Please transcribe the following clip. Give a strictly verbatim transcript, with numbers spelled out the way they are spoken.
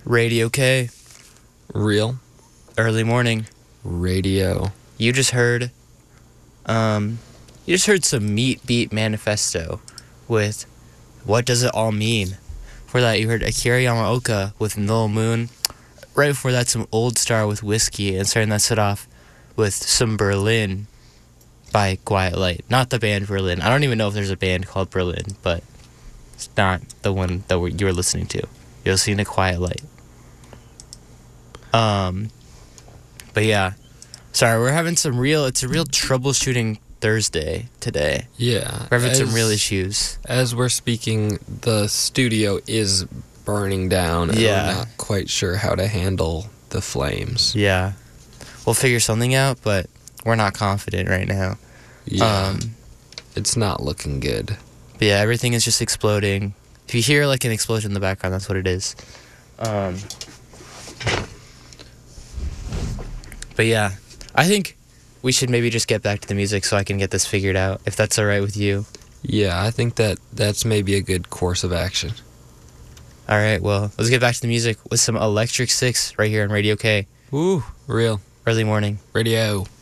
Radio K, Real early morning. radio. You just heard, um, you just heard some Meat Beat Manifesto with What Does It All Mean? Before that, you heard Akira Yamaoka with Null Moon. Right before that, some Old Star with Whiskey, and starting that set off with some Berlin by Quiet Light. Not the band Berlin. I don't even know if there's a band called Berlin, but it's not the one that we're, you're listening to. You're listening to Quiet Light. Um, but yeah, sorry, we're having some real, it's a real troubleshooting Thursday today. Yeah. We're having as, some real issues. As we're speaking, the studio is burning down. And Yeah. We're not quite sure how to handle the flames. Yeah. We'll figure something out, but we're not confident right now. Yeah. Um, it's not looking good. but yeah, everything is just exploding. If you hear like an explosion in the background, that's what it is. Um, but yeah, I think we should maybe just get back to the music so I can get this figured out, if that's all right with you. Yeah, I think that that's maybe a good course of action. All right, well, let's get back to the music with some Electric Six right here on Radio K. Woo, real Early morning. radio.